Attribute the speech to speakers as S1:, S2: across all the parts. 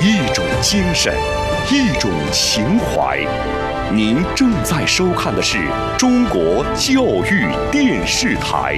S1: 一种精神，一种情怀。您正在收看的是中国教育电视台。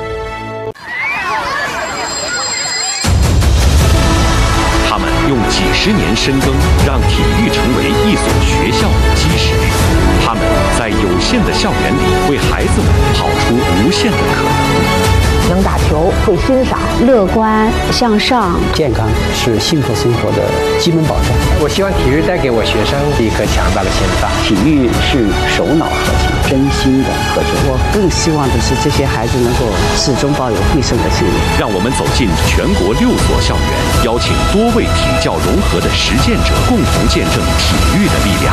S1: 他们用几十年深耕，让体育成为一所学校的基石。他们在有限的校园里，为孩子们跑出无限的可能。
S2: 能打球，会欣赏，
S3: 乐观向上，
S4: 健康是幸福生活的基本保障。
S5: 我希望体育带给我学生一颗强大的心脏。
S4: 体育是手脑合起，真心的合作。
S2: 我更希望的是这些孩子能够始终抱有必胜的信念。
S1: 让我们走进全国6所校园，邀请多位体教融合的实践者，共同见证体育的力量。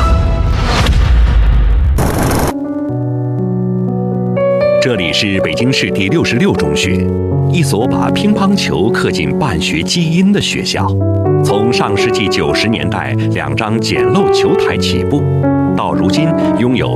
S1: 这里是北京市第66中学，一所把乒乓球刻进办学基因的学校。从上世纪90年代2张简陋球台起步，到如今拥有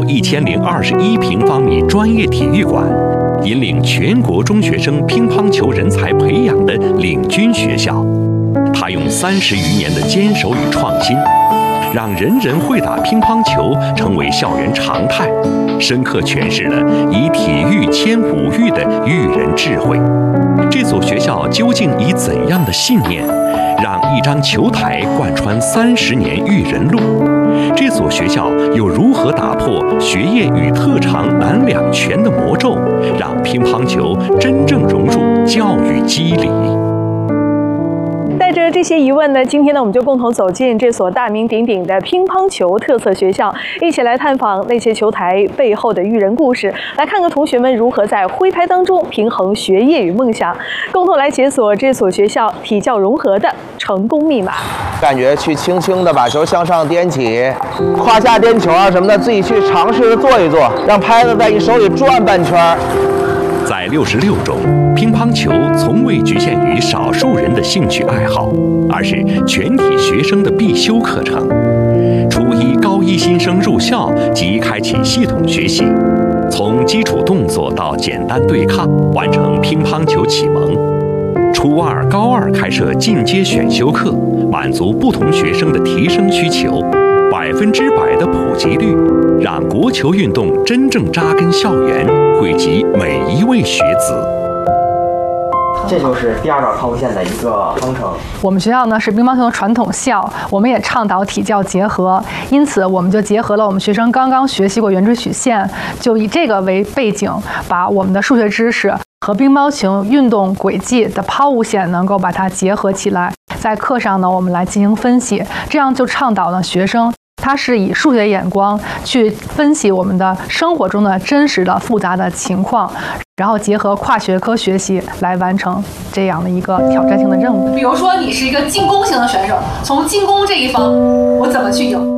S1: 1021平方米专业体育馆，引领全国中学生乒乓球人才培养的领军学校。它用30余年的坚守与创新，让人人会打乒乓球成为校园常态，深刻诠释了以体育迁五育的育人智慧。这所学校究竟以怎样的信念，让一张球台贯穿30年育人路？这所学校又如何打破学业与特长难两全的魔咒，让乒乓球真正融入教育基里？
S6: 带着这些疑问呢，今天呢，我们就共同走进这所大名鼎鼎的乒乓球特色学校，一起来探访那些球台背后的育人故事，来看看同学们如何在挥拍当中平衡学业与梦想，共同来解锁这所学校体教融合的成功密码。
S7: 感觉去轻轻的把球向上颠起，胯下颠球啊什么的，自己去尝试着做一做，让拍子在你手里转半圈。
S1: 在66中，乒乓球从未局限于少数人的兴趣爱好，而是全体学生的必修课程。初一、高一新生入校即开启系统学习，从基础动作到简单对抗，完成乒乓球启蒙。初二、高二开设进阶选修课，满足不同学生的提升需求，100%的普及率，让国球运动真正扎根校园，惠及每一位学子。
S8: 这就是第2道抛物线的一个方程。
S9: 我们学校呢是乒乓球的传统校，我们也倡导体教结合，因此我们就结合了我们学生刚刚学习过圆锥曲线，就以这个为背景，把我们的数学知识和乒乓球运动轨迹的抛物线能够把它结合起来，在课上呢我们来进行分析，这样就倡导了学生他是以数学眼光去分析我们的生活中的真实的复杂的情况，然后结合跨学科学习来完成这样的一个挑战性的任务。
S10: 比如说你是一个进攻型的选手，从进攻这一方我怎么去赢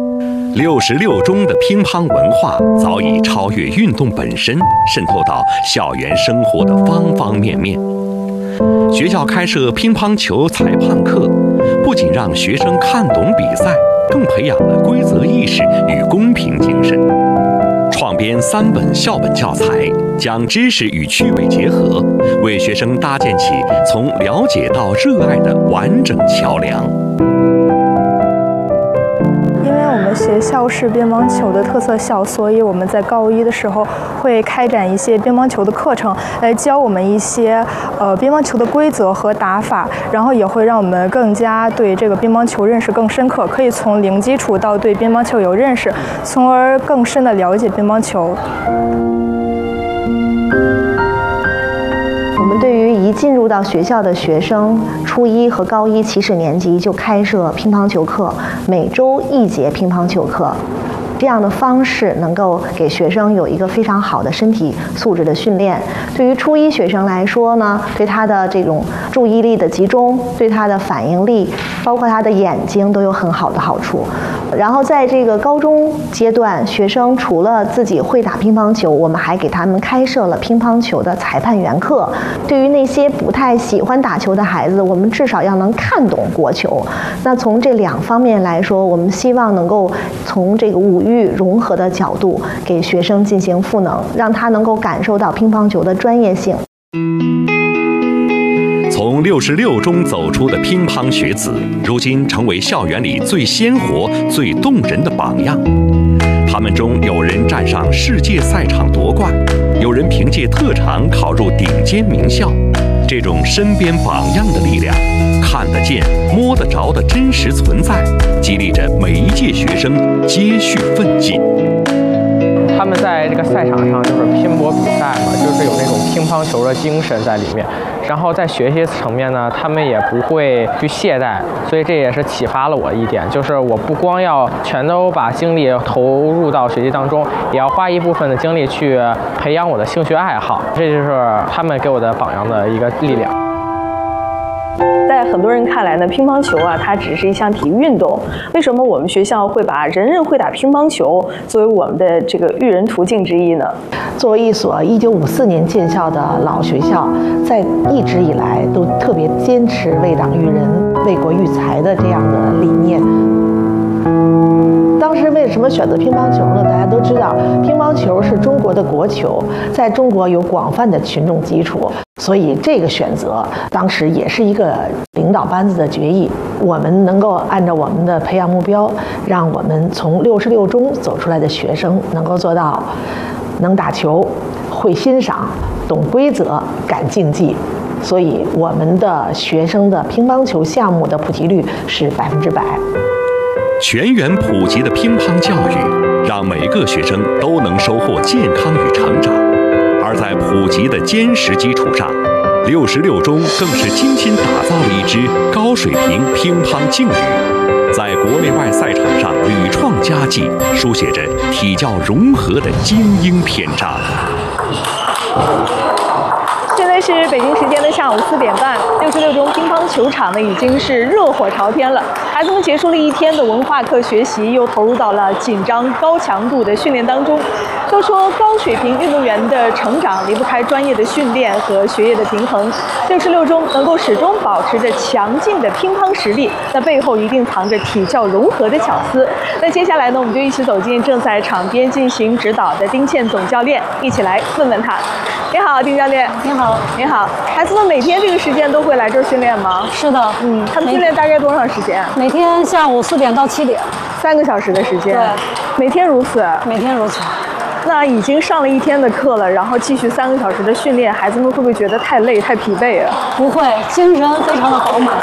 S1: ？66中的乒乓文化早已超越运动本身，渗透到校园生活的方方面面。学校开设乒乓球裁判课，不仅让学生看懂比赛，更培养了规则意识与公平精神。创编3本校本教材，将知识与趣味结合，为学生搭建起从了解到热爱的完整桥梁。
S11: 因为我们学校是乒乓球的特色校，所以我们在高一的时候会开展一些乒乓球的课程，来教我们一些乒乓球的规则和打法，然后也会让我们更加对这个乒乓球认识更深刻，可以从零基础到对乒乓球有认识，从而更深地了解乒乓球。
S2: 我们对于一进入到学校的学生，初一和高一起始年级就开设乒乓球课，每周1节乒乓球课。这样的方式能够给学生有一个非常好的身体素质的训练。对于初一学生来说呢，对他的这种注意力的集中，对他的反应力，包括他的眼睛都有很好的好处。然后在这个高中阶段，学生除了自己会打乒乓球，我们还给他们开设了乒乓球的裁判员课。对于那些不太喜欢打球的孩子，我们至少要能看懂国球。那从这2方面来说，我们希望能够从这个5育融合的角度给学生进行赋能，让他能够感受到乒乓球的专业性。
S1: 从66中走出的乒乓学子，如今成为校园里最鲜活、最动人的榜样。他们中有人站上世界赛场夺冠，有人凭借特长考入顶尖名校。这种身边榜样的力量，看得见、摸得着的真实存在，激励着每一届学生接续奋进。
S5: 他们在这个赛场上就是拼搏比赛嘛，就是有那种乒乓球的精神在里面。然后在学习层面呢，他们也不会去懈怠，所以这也是启发了我一点，就是我不光要全都把精力投入到学习当中，也要花一部分的精力去培养我的兴趣爱好。这就是他们给我的榜样的一个力量。
S6: 在很多人看来呢，乒乓球啊，它只是一项体育运动。为什么我们学校会把人人会打乒乓球作为我们的这个育人途径之一呢？
S2: 作为一所1954年建校的老学校，在一直以来都特别坚持为党育人、为国育才的这样的理念。当时为什么选择乒乓球呢？大家都知道，乒乓球是中国的国球，在中国有广泛的群众基础，所以这个选择当时也是一个领导班子的决议。我们能够按照我们的培养目标，让我们从66中走出来的学生能够做到能打球、会欣赏、懂规则、敢竞技。所以我们的学生的乒乓球项目的普及率是100%。
S1: 全员普及的乒乓教育，让每个学生都能收获健康与成长。而在普及的坚实基础上，66中更是精心打造了一支高水平乒乓劲旅，在国内外赛场上屡创佳绩，书写着体教融合的精英篇章。
S6: 现在是北京时间的下午4点半，66中乒乓球场呢已经是热火朝天了。孩子们结束了一天的文化课学习，又投入到了紧张高强度的训练当中。都说高水平运动员的成长离不开专业的训练和学业的平衡。66中能够始终保持着强劲的乒乓实力，那背后一定藏着体教融合的巧思。那接下来呢，我们就一起走进正在场边进行指导的丁倩总教练，一起来问问他。你好，丁教练。
S3: 你好。
S6: 你好，孩子们每天这个时间都会来这儿训练吗？
S3: 是的，
S6: 他们训练大概多长时间？
S3: 每天下午4点到7点
S6: ，3个小时的时间。
S3: 对，
S6: 每天如此。
S3: 每天如此。
S6: 那已经上了一天的课了，然后继续3个小时的训练，孩子们会不会觉得太累、太疲惫啊？
S3: 不会，精神非常的饱满。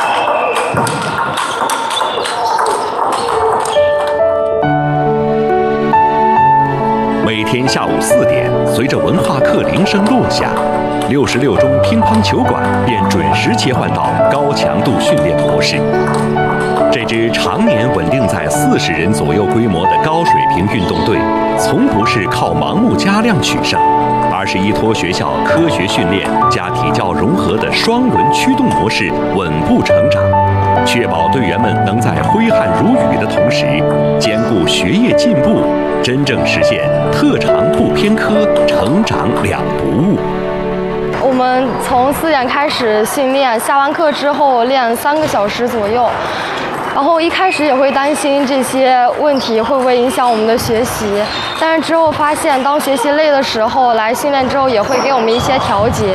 S1: 每天下午4点，随着文化课铃声落下，66中乒乓球馆便准时切换到高强度训练模式。这支常年稳定在40人左右规模的高水平运动队，从不是靠盲目加量取胜，而是依托学校科学训练加体教融合的双轮驱动模式稳步成长，确保队员们能在挥汗如雨的同时，兼顾学业进步，真正实现特长不偏科，成长两不误。
S12: 我们从4点开始训练，下完课之后练3个小时左右。然后一开始也会担心这些问题会不会影响我们的学习，但是之后发现，当学习累的时候来训练之后，也会给我们一些调节。